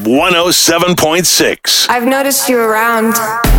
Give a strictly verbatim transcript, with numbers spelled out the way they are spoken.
one oh seven point six. I've noticed you around.